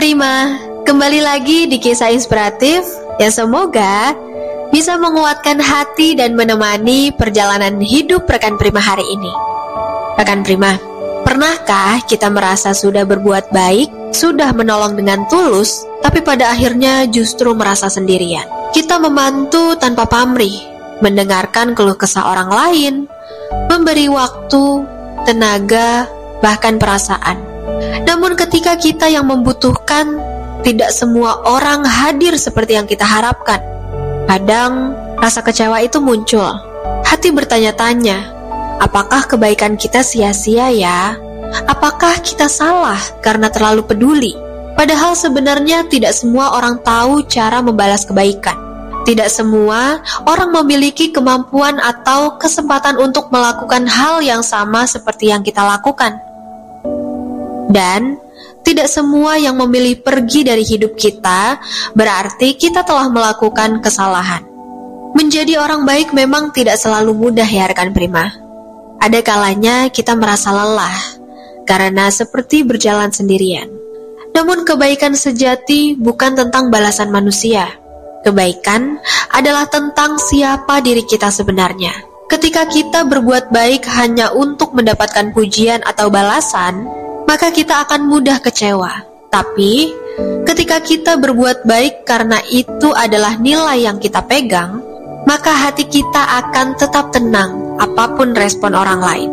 Prima, kembali lagi di kisah inspiratif yang semoga bisa menguatkan hati dan menemani perjalanan hidup rekan Prima hari ini. Rekan Prima, pernahkah kita merasa sudah berbuat baik, sudah menolong dengan tulus, tapi pada akhirnya justru merasa sendirian? Kita membantu tanpa pamrih, mendengarkan keluh kesah orang lain, memberi waktu, tenaga, bahkan perasaan. Namun ketika kita yang membutuhkan, tidak semua orang hadir seperti yang kita harapkan. Kadang rasa kecewa itu muncul. Hati bertanya-tanya, apakah kebaikan kita sia-sia ya? Apakah kita salah karena terlalu peduli? Padahal sebenarnya tidak semua orang tahu cara membalas kebaikan. Tidak semua orang memiliki kemampuan atau kesempatan untuk melakukan hal yang sama seperti yang kita lakukan. Dan tidak semua yang memilih pergi dari hidup kita berarti kita telah melakukan kesalahan. Menjadi orang baik memang tidak selalu mudah ya rekan Prima. Ada kalanya kita merasa lelah karena seperti berjalan sendirian. Namun kebaikan sejati bukan tentang balasan manusia. Kebaikan adalah tentang siapa diri kita sebenarnya. Ketika kita berbuat baik hanya untuk mendapatkan pujian atau balasan, maka kita akan mudah kecewa. Tapi, ketika kita berbuat baik karena itu adalah nilai yang kita pegang, maka hati kita akan tetap tenang apapun respon orang lain.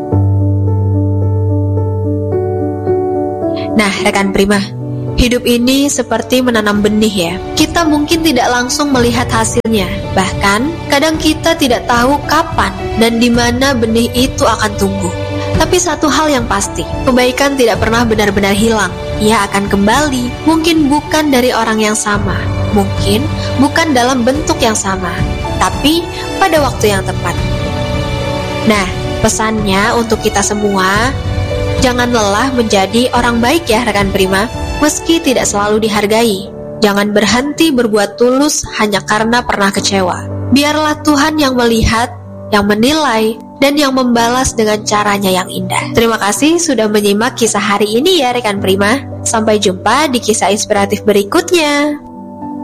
Nah, rekan Prima, hidup ini seperti menanam benih ya. Kita mungkin tidak langsung melihat hasilnya. Bahkan, kadang kita tidak tahu kapan dan di mana benih itu akan tumbuh. Tapi satu hal yang pasti, kebaikan tidak pernah benar-benar hilang. Ia akan kembali, mungkin bukan dari orang yang sama, mungkin bukan dalam bentuk yang sama, tapi pada waktu yang tepat. Nah, pesannya untuk kita semua, jangan lelah menjadi orang baik ya rekan Prima, meski tidak selalu dihargai. Jangan berhenti berbuat tulus hanya karena pernah kecewa. Biarlah Tuhan yang melihat, yang menilai, dan yang membalas dengan caranya yang indah. Terima kasih sudah menyimak kisah hari ini ya rekan Prima. Sampai jumpa di kisah inspiratif berikutnya.